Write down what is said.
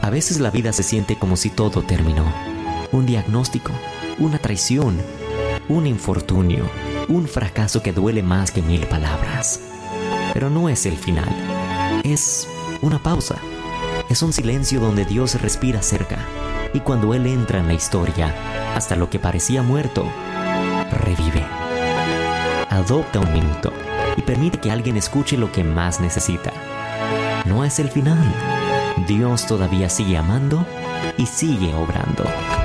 A veces la vida se siente como si todo terminó. Un diagnóstico, una traición, un infortunio, un fracaso que duele más que 1000 palabras. Pero no es el final. Es una pausa. Es un silencio donde Dios respira cerca. Y cuando Él entra en la historia, hasta lo que parecía muerto, revive. Adopta un minuto y permite que alguien escuche lo que más necesita. No es el final. Dios todavía sigue amando y sigue obrando.